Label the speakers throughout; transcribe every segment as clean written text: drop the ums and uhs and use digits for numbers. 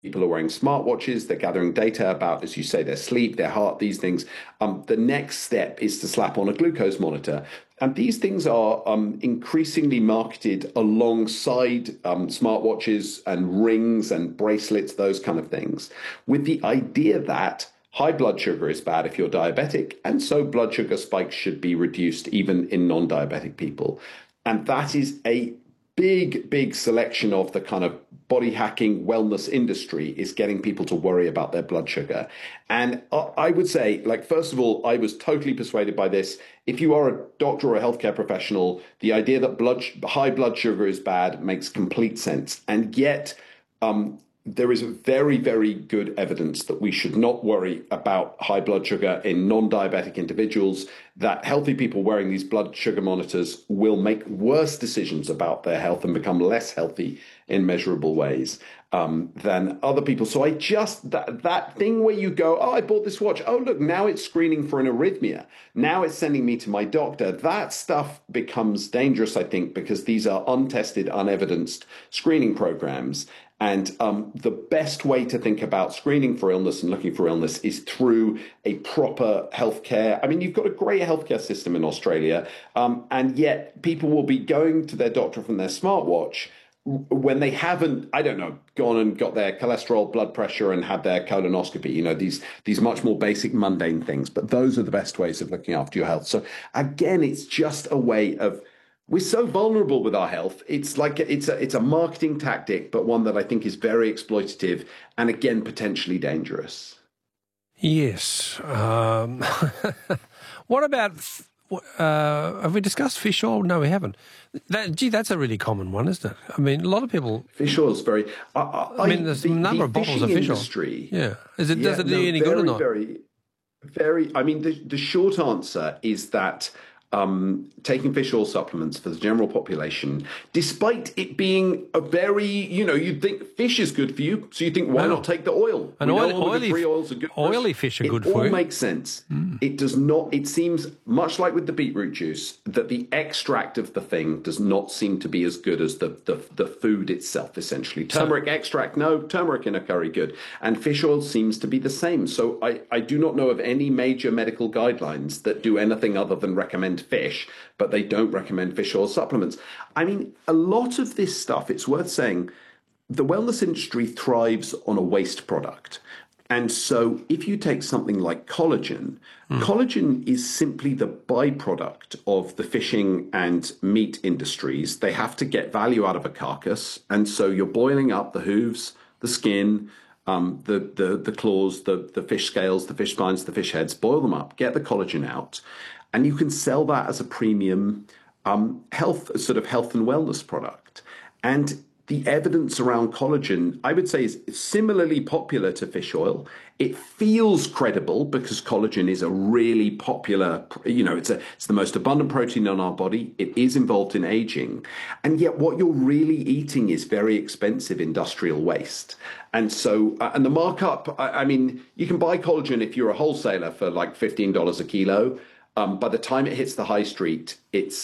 Speaker 1: People are wearing smartwatches. They're gathering data about, as you say, their sleep, their heart, these things. The next step is to slap on a glucose monitor. And these things are increasingly marketed alongside smartwatches and rings and bracelets, those kind of things, with the idea that high blood sugar is bad if you're diabetic, and so blood sugar spikes should be reduced even in non-diabetic people. And that is a big selection of the kind of body hacking wellness industry is getting people to worry about their blood sugar. And I would say, like, first of all, I was totally persuaded by this. If you are a doctor or a healthcare professional, the idea that high blood sugar is bad makes complete sense. And yet, there is very good evidence that we should not worry about high blood sugar in non-diabetic individuals, that healthy people wearing these blood sugar monitors will make worse decisions about their health and become less healthy in measurable ways than other people. So that thing where you go, oh, I bought this watch. Oh, look, now it's screening for an arrhythmia. Now it's sending me to my doctor. That stuff becomes dangerous, I think, because these are untested, unevidenced screening programs. And the best way to think about screening for illness and looking for illness is through a proper healthcare. I mean, you've got a great healthcare system in Australia, and yet people will be going to their doctor from their smartwatch when they haven't, I don't know, gone and got their cholesterol, blood pressure, and had their colonoscopy. You know, these much more basic, mundane things. But those are the best ways of looking after your health. So again, it's just a way of. We're so vulnerable with our health. It's like it's a marketing tactic, but one that I think is very exploitative and, again, potentially dangerous.
Speaker 2: Yes. What about, have we discussed fish oil? No, we haven't. That's a really common one, isn't it? I mean, a lot of people...
Speaker 1: Fish oil is very...
Speaker 2: I mean, there's a number of bottles of fish oil. Yeah. Does it do any good or not?
Speaker 1: Very... I mean, the short answer is that... taking fish oil supplements for the general population, despite it being a very, you'd think fish is good for you, so you think, why not take the oil?
Speaker 2: And oily fish are good for you.
Speaker 1: It all makes sense. It does not, it seems, much like with the beetroot juice, that the extract of the thing does not seem to be as good as the food itself, essentially. Turmeric extract, no. Turmeric in a curry, good. And fish oil seems to be the same. So I do not know of any major medical guidelines that do anything other than recommend fish, but they don't recommend fish oil supplements. I mean, a lot of this stuff, it's worth saying, the wellness industry thrives on a waste product. And so if you take something like collagen, collagen is simply the byproduct of the fishing and meat industries. They have to get value out of a carcass. And so you're boiling up the hooves, the skin, the claws, the fish scales, the fish spines, the fish heads, boil them up, get the collagen out. And you can sell that as a premium health and wellness product. And the evidence around collagen, I would say, is similarly popular to fish oil. It feels credible because collagen is a really popular, it's the most abundant protein in our body. It is involved in aging. And yet what you're really eating is very expensive industrial waste. And so, and the markup, I mean, you can buy collagen if you're a wholesaler for like $15 a kilo. By the time it hits the high street, it's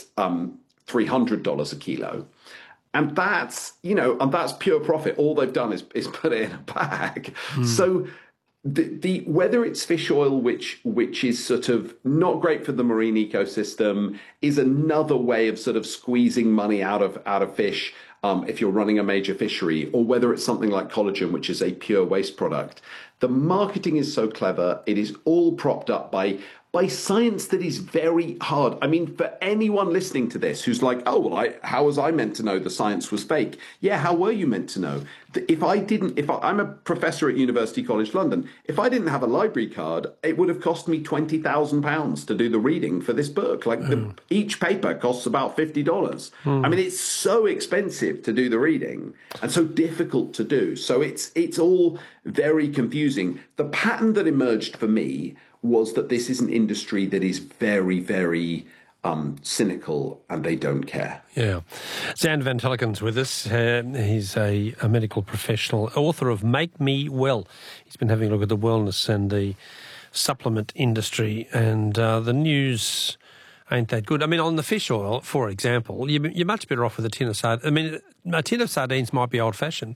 Speaker 1: $300 a kilo. And that's, and that's pure profit. All they've done is put it in a bag. So the whether it's fish oil, which is sort of not great for the marine ecosystem, is another way of sort of squeezing money out of fish if you're running a major fishery, or whether it's something like collagen, which is a pure waste product. The marketing is so clever. It is all propped up by science that is very hard. I mean, for anyone listening to this who's like, oh, well, how was I meant to know the science was fake? Yeah, how were you meant to know? I'm a professor at University College London. If I didn't have a library card, it would have cost me £20,000 to do the reading for this book. Like each paper costs about $50. I mean, it's so expensive to do the reading and so difficult to do. So it's all very confusing. The pattern that emerged for me was that this is an industry that is very, very cynical, and they don't care.
Speaker 2: Yeah. Xander Van Telliken's with us. He's a medical professional, author of Make Me Well. He's been having a look at the wellness and the supplement industry, and the news ain't that good. I mean, on the fish oil, for example, you're much better off with a tin of sardines. I mean, a tin of sardines might be old-fashioned,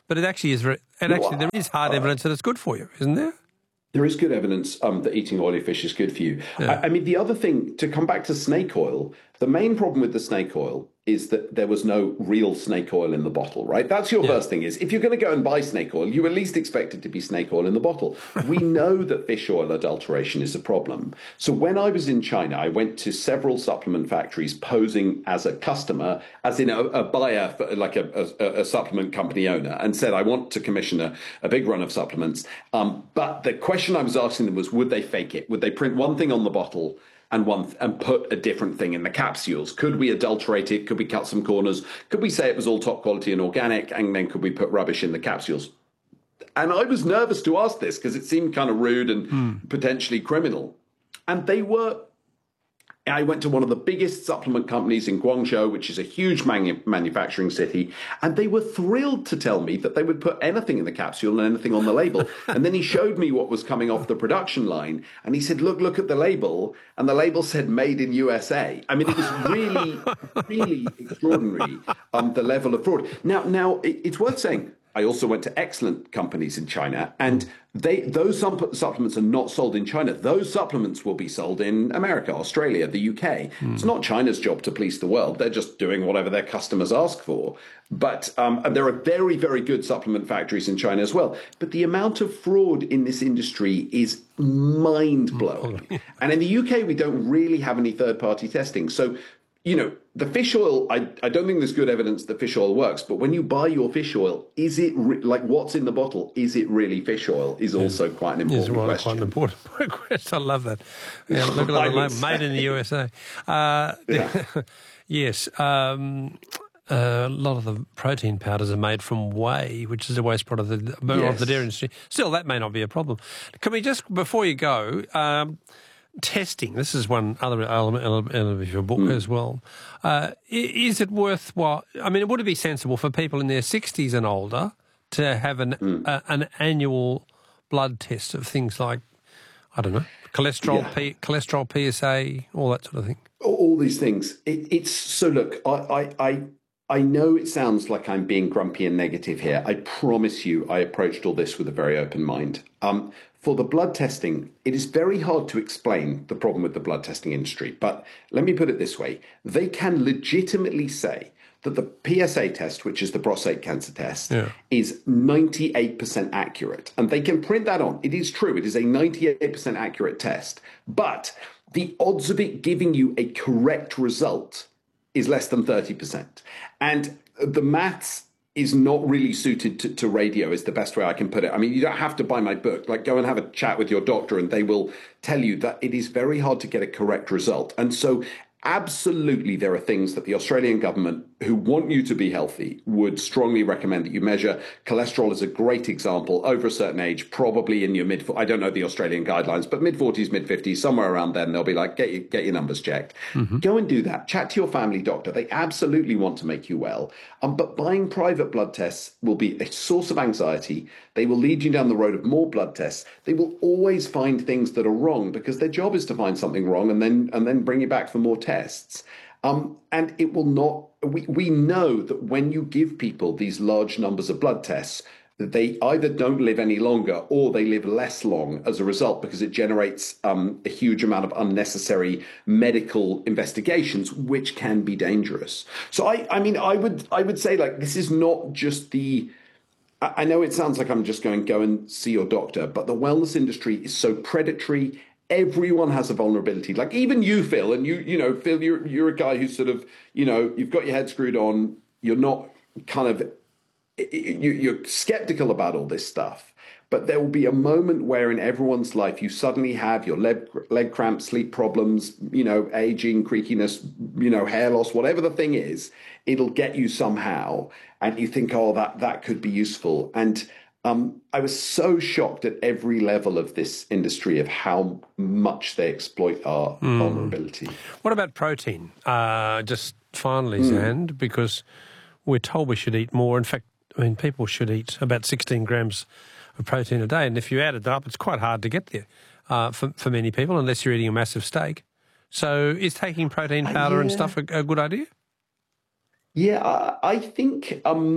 Speaker 2: But it actually is. There is hard evidence that it's good for you, isn't there?
Speaker 1: There is good evidence that eating oily fish is good for you.
Speaker 2: Yeah.
Speaker 1: I mean, the other thing, to come back to snake oil, the main problem with the snake oil is that there was no real snake oil in the bottle, right? That's your first thing is, if you're going to go and buy snake oil, you at least expect it to be snake oil in the bottle. We know that fish oil adulteration is a problem. So when I was in China, I went to several supplement factories posing as a customer, as in a buyer, like a supplement company owner, and said, I want to commission a big run of supplements. But the question I was asking them was, would they fake it? Would they print one thing on the bottle and put a different thing in the capsules? Could we adulterate it? Could we cut some corners? Could we say it was all top quality and organic? And then could we put rubbish in the capsules? And I was nervous to ask this because it seemed kind of rude and potentially criminal. And they were. I went to one of the biggest supplement companies in Guangzhou, which is a huge manufacturing city, and they were thrilled to tell me that they would put anything in the capsule and anything on the label. And then he showed me what was coming off the production line, and he said, look at the label, and the label said made in USA. I mean, it was really, really extraordinary, the level of fraud. Now, it's worth saying, I also went to excellent companies in China, and those supplements are not sold in China. Those supplements will be sold in America, Australia, the UK. It's not China's job to police the world. They're just doing whatever their customers ask for. But and there are very, very good supplement factories in China as well. But the amount of fraud in this industry is mind-blowing. And in the UK, we don't really have any third-party testing. So, you know, the fish oil, I don't think there's good evidence that fish oil works, but when you buy your fish oil, is it like what's in the bottle? Is it really fish oil? Is also quite an important question.
Speaker 2: Quite an important question. I love that. Yeah, look at that, made in the USA. Yes. A lot of the protein powders are made from whey, which is a waste product of the dairy industry. Still, that may not be a problem. Can we just, before you go, testing, this is one other element of your book as well. Is it worthwhile? I mean, would it be sensible for people in their 60s and older to have an annual blood test of things like, I don't know, cholesterol, PSA, all that sort of thing?
Speaker 1: All these things. It's so look, I know it sounds like I'm being grumpy and negative here. I promise you I approached all this with a very open mind. For the blood testing, it is very hard to explain the problem with the blood testing industry. But let me put it this way. They can legitimately say that the PSA test, which is the prostate cancer test, is 98% accurate. And they can print that on. It is true. It is a 98% accurate test. But the odds of it giving you a correct result is less than 30%. And the maths is not really suited to radio, is the best way I can put it. I mean, you don't have to buy my book. Like, go and have a chat with your doctor and they will tell you that it is very hard to get a correct result. And so absolutely there are things that the Australian government, who want you to be healthy, would strongly recommend that you measure. Cholesterol is a great example. Over a certain age, probably in your I don't know the Australian guidelines, but mid-40s, mid-50s, somewhere around then, they'll be like, get your numbers checked. Go and do that. Chat to your family doctor. They absolutely want to make you well. But buying private blood tests will be a source of anxiety. They will lead you down the road of more blood tests. They will always find things that are wrong because their job is to find something wrong and then bring you back for more tests. And it will not, we know that when you give people these large numbers of blood tests, that they either don't live any longer or they live less long as a result, because it generates a huge amount of unnecessary medical investigations, which can be dangerous. So I mean, I would say, like, this is not just I know it sounds like I'm just going, go and see your doctor, but the wellness industry is so predatory. Everyone has a vulnerability. Like, even you, Phil, and you know, Phil, you're a guy who's sort of, you know, you've got your head screwed on. You're not kind of, you're skeptical about all this stuff. But there will be a moment where in everyone's life you suddenly have your leg cramps, sleep problems, you know, aging, creakiness, you know, hair loss, whatever the thing is, it'll get you somehow. And you think, oh, that could be useful. And I was so shocked at every level of this industry of how much they exploit our vulnerability.
Speaker 2: What about protein? Just finally, Zand, because we're told we should eat more. In fact, I mean, people should eat about 16 grams of protein a day. And if you add it up, it's quite hard to get there for many people, unless you're eating a massive steak. So is taking protein powder and stuff a good idea?
Speaker 1: Yeah, I think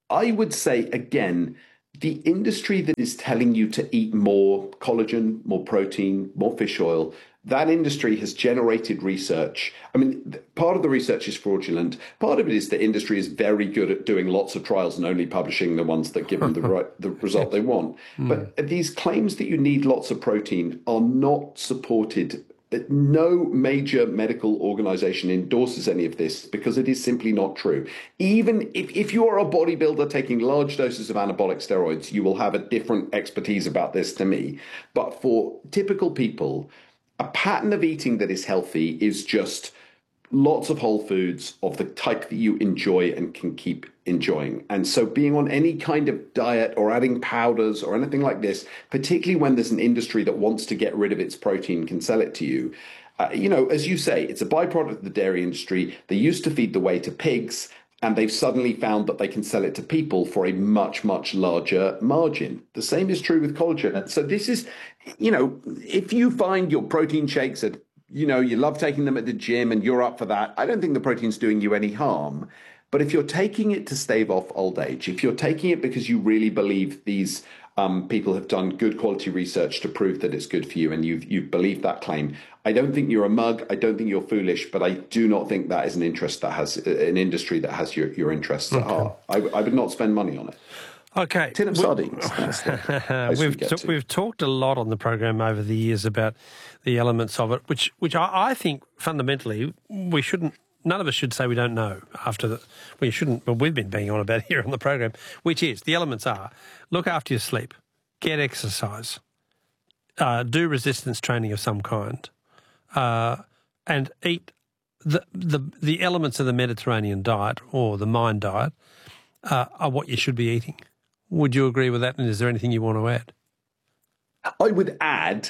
Speaker 1: I would say, again, the industry that is telling you to eat more collagen, more protein, more fish oil, that industry has generated research. I mean, part of the research is fraudulent. Part of it is the industry is very good at doing lots of trials and only publishing the ones that give them the result they want. But these claims that you need lots of protein are not supported. No major medical organization endorses any of this because it is simply not true. Even if you are a bodybuilder taking large doses of anabolic steroids, you will have a different expertise about this to me. But for typical people, a pattern of eating that is healthy is just lots of whole foods of the type that you enjoy and can keep enjoying. And so being on any kind of diet or adding powders or anything like this, particularly when there's an industry that wants to get rid of its protein, can sell it to you. As you say, it's a byproduct of the dairy industry. They used to feed the whey to pigs, and they've suddenly found that they can sell it to people for a much, much larger margin. The same is true with collagen. And so this is, if you find your protein shakes at you love taking them at the gym and you're up for that, I don't think the protein's doing you any harm. But if you're taking it to stave off old age, if you're taking it because you really believe these people have done good quality research to prove that it's good for you and you've believed that claim, I don't think you're a mug. I don't think you're foolish, but I do not think that is an industry that has your interests at heart. I would not spend money on it.
Speaker 2: Okay.
Speaker 1: Tin of sardines.
Speaker 2: We've talked a lot on the program over the years about the elements of it, which I think fundamentally none of us should say we don't know we've been banging on about here on the program, which is the elements are look after your sleep, get exercise, do resistance training of some kind, and eat the elements of the Mediterranean diet or the Mind diet are what you should be eating. Would you agree with that? And is there anything you want to add?
Speaker 1: I would add,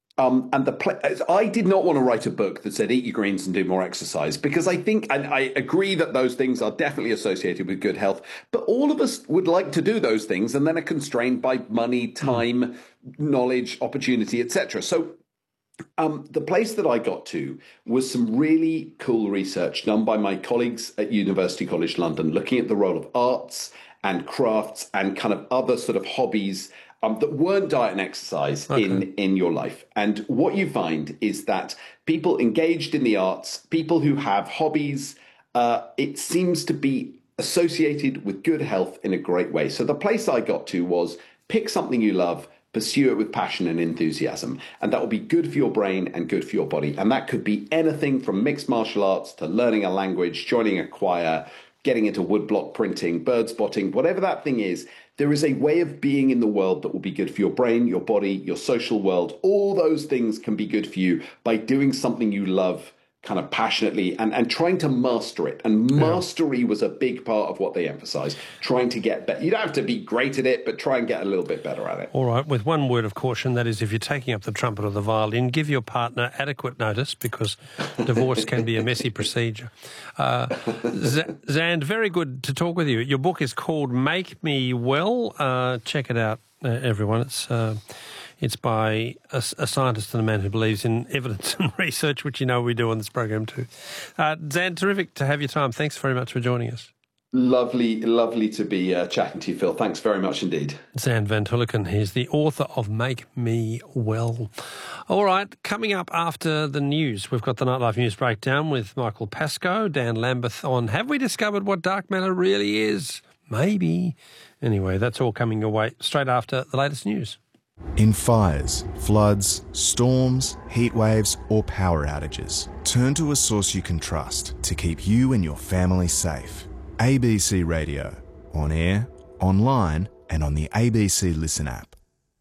Speaker 1: I did not want to write a book that said eat your greens and do more exercise, because I think, and I agree that those things are definitely associated with good health, but all of us would like to do those things and then are constrained by money, time, knowledge, opportunity, etc. So the place that I got to was some really cool research done by my colleagues at University College London, looking at the role of arts and crafts and kind of other sort of hobbies that weren't diet and exercise in your life. And what you find is that people engaged in the arts, people who have hobbies, it seems to be associated with good health in a great way. So the place I got to was pick something you love, pursue it with passion and enthusiasm, and that will be good for your brain and good for your body. And that could be anything from mixed martial arts to learning a language, joining a choir, getting into woodblock printing, bird spotting, whatever that thing is. There is a way of being in the world that will be good for your brain, your body, your social world. All those things can be good for you by doing something you love kind of passionately and trying to master it. And mastery was a big part of what they emphasized, trying to get better. You don't have to be great at it, but try and get a little bit better at it.
Speaker 2: All right, with one word of caution, that is if you're taking up the trumpet or the violin, give your partner adequate notice, because divorce can be a messy procedure. Xand, very good to talk with you. Your book is called Make Me Well. Check it out, everyone. It's by a scientist and a man who believes in evidence and research, which we do on this program too. Xand, terrific to have your time. Thanks very much for joining us.
Speaker 1: Lovely to be chatting to you, Phil. Thanks very much indeed.
Speaker 2: Xand van Tulleken, he's the author of Make Me Well. All right, coming up after the news, we've got the Nightlife News Breakdown with Michael Pascoe, Dan Lambeth on Have We Discovered What Dark Matter Really Is? Maybe. Anyway, that's all coming your way straight after the latest news.
Speaker 3: In fires, floods, storms, heat waves or power outages, turn to a source you can trust to keep you and your family safe. ABC Radio. On air, online and on the ABC Listen app.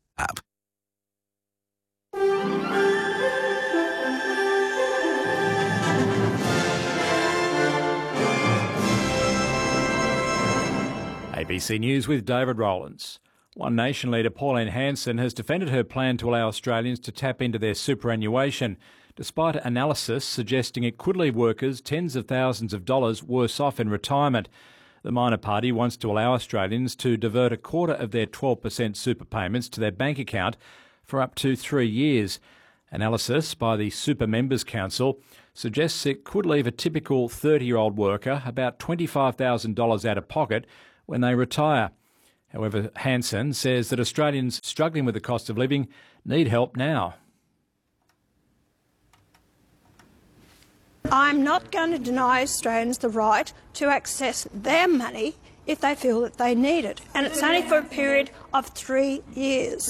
Speaker 4: ABC News with David Rowlands. One Nation leader Pauline Hanson has defended her plan to allow Australians to tap into their superannuation, despite analysis suggesting it could leave workers tens of thousands of dollars worse off in retirement. The minor party wants to allow Australians to divert a quarter of their 12% super payments to their bank account for up to 3 years. Analysis by the Super Members Council suggests it could leave a typical 30-year-old worker about $25,000 out of pocket when they retire. However, Hansen says that Australians struggling with the cost of living need help now.
Speaker 5: I'm not going to deny Australians the right to access their money if they feel that they need it. And it's only for a period of 3 years.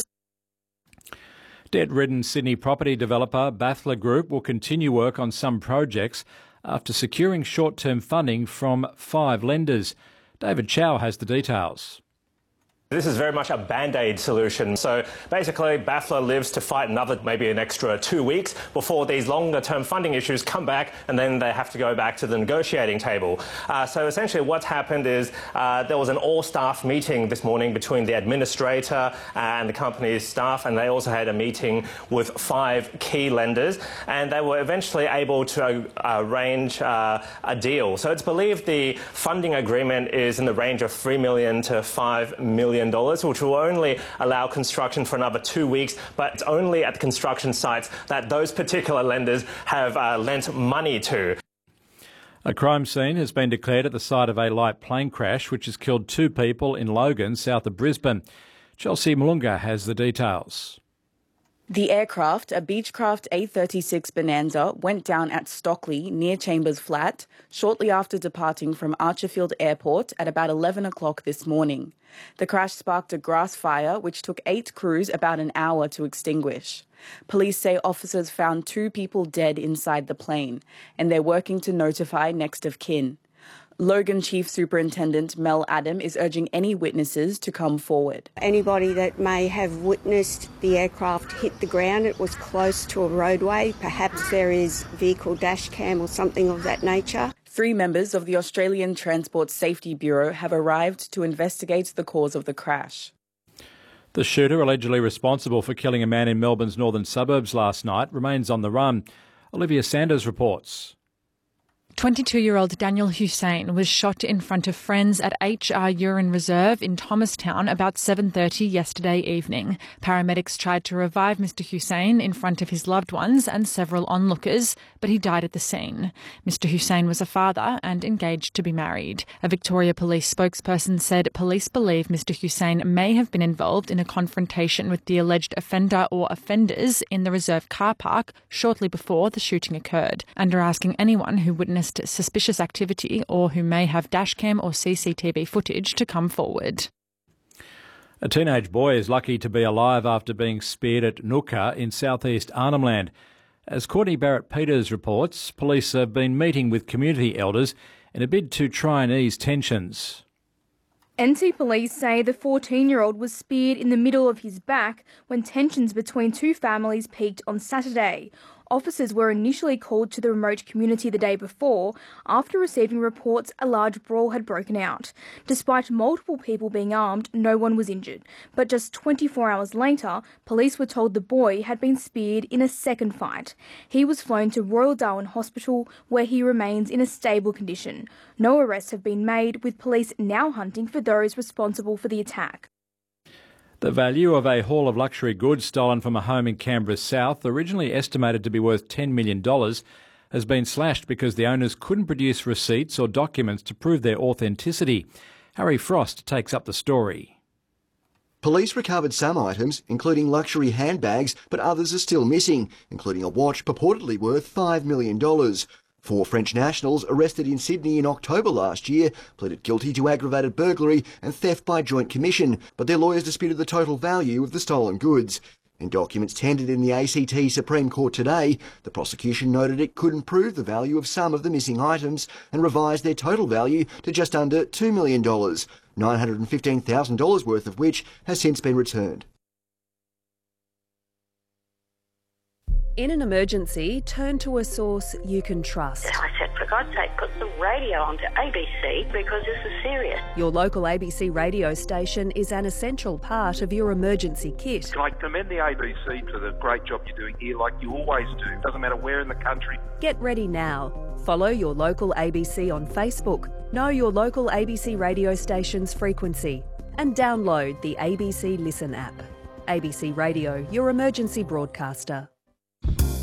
Speaker 4: Debt-ridden Sydney property developer Bathler Group will continue work on some projects after securing short-term funding from 5 lenders. David Chow has the details.
Speaker 6: This is very much a band-aid solution. So basically, Bathler lives to fight maybe an extra 2 weeks before these longer-term funding issues come back, and then they have to go back to the negotiating table. So essentially what's happened is there was an all-staff meeting this morning between the administrator and the company's staff, and they also had a meeting with 5 key lenders, and they were eventually able to arrange a deal. So it's believed the funding agreement is in the range of $3 million to $5 million, which will only allow construction for another 2 weeks, but it's only at the construction sites that those particular lenders have lent money to.
Speaker 4: A crime scene has been declared at the site of a light plane crash which has killed 2 people in Logan, south of Brisbane. Chelsea Malunga has the details.
Speaker 7: The aircraft, a Beechcraft A36 Bonanza, went down at Stockley near Chambers Flat shortly after departing from Archerfield Airport at about 11 o'clock this morning. The crash sparked a grass fire which took 8 crews about an hour to extinguish. Police say officers found 2 people dead inside the plane, and they're working to notify next of kin. Logan Chief Superintendent Mel Adam is urging any witnesses to come forward.
Speaker 5: Anybody that may have witnessed the aircraft hit the ground, it was close to a roadway, perhaps there is vehicle dash cam or something of that nature.
Speaker 7: 3 members of the Australian Transport Safety Bureau have arrived to investigate the cause of the crash.
Speaker 4: The shooter, allegedly responsible for killing a man in Melbourne's northern suburbs last night, remains on the run. Olivia Sanders reports.
Speaker 8: 22-year-old Daniel Hussein was shot in front of friends at HR Urine Reserve in Thomastown about 7:30 yesterday evening. Paramedics tried to revive Mr Hussein in front of his loved ones and several onlookers, but he died at the scene. Mr Hussein was a father and engaged to be married. A Victoria Police spokesperson said police believe Mr Hussein may have been involved in a confrontation with the alleged offender or offenders in the reserve car park shortly before the shooting occurred, and are asking anyone who witnessed suspicious activity or who may have dashcam or CCTV footage to come forward.
Speaker 4: A teenage boy is lucky to be alive after being speared at Nooka in southeast Arnhem Land. As Courtney Barrett-Peters reports, police have been meeting with community elders in a bid to try and ease tensions.
Speaker 9: NT police say the 14-year-old was speared in the middle of his back when tensions between 2 families peaked on Saturday. Officers were initially called to the remote community the day before after receiving reports a large brawl had broken out. Despite multiple people being armed, no one was injured. But just 24 hours later, police were told the boy had been speared in a second fight. He was flown to Royal Darwin Hospital, where he remains in a stable condition. No arrests have been made, with police now hunting for those responsible for the attack.
Speaker 4: The value of a haul of luxury goods stolen from a home in Canberra South, originally estimated to be worth $10 million, has been slashed because the owners couldn't produce receipts or documents to prove their authenticity. Harry Frost takes up the story.
Speaker 10: Police recovered some items, including luxury handbags, but others are still missing, including a watch purportedly worth $5 million. 4 French nationals arrested in Sydney in October last year pleaded guilty to aggravated burglary and theft by joint commission, but their lawyers disputed the total value of the stolen goods. In documents tendered in the ACT Supreme Court today, the prosecution noted it couldn't prove the value of some of the missing items and revised their total value to just under $2 million, $915,000 worth of which has since been returned.
Speaker 11: In an emergency, turn to a source you can trust.
Speaker 12: I said, for God's sake, put the radio onto ABC because this is serious.
Speaker 11: Your local ABC radio station is an essential part of your emergency kit.
Speaker 13: I commend the ABC for the great job you're doing here, like you always do. Doesn't matter where in the country.
Speaker 11: Get ready now. Follow your local ABC on Facebook. Know your local ABC radio station's frequency. And download the ABC Listen app. ABC Radio, your emergency broadcaster.